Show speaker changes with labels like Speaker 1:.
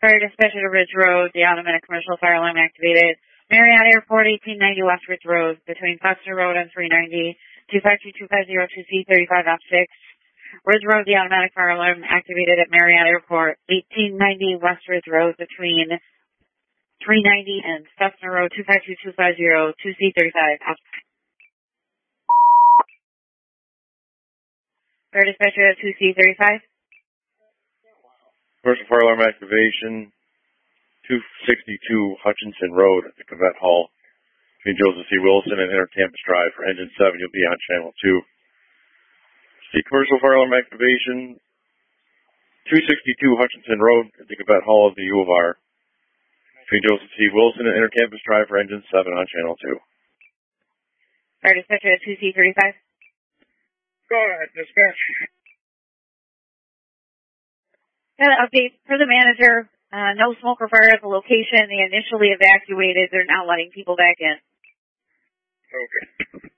Speaker 1: Fire dispatcher to Ridge Road, the automatic commercial fire alarm activated. Marriott Airport, 1890 West Ridge Road, between Foster Road and 390, 252-250-2C35 F6. Ridge Road, the automatic fire alarm activated at Marriott Airport, 1890 West Ridge Road, between 390 and Cessna Road, 252-250-2C35 F6. Fire dispatcher at 2C35.
Speaker 2: Commercial fire alarm activation, 262 Hutchinson Road at the Cavett Hall between Joseph C. Wilson and Inter Campus Drive for engine 7. You'll be on channel 2. See commercial fire alarm activation, 262 Hutchinson Road at the Cavett Hall of the U of R between Joseph C. Wilson and Inter Campus Drive for engine 7 on channel 2.
Speaker 1: Fire dispatcher at 2C35.
Speaker 3: Go ahead, dispatch.
Speaker 1: Got an update for the manager. No smoke or fire at the location. They initially evacuated. They're now letting people back in.
Speaker 3: Okay.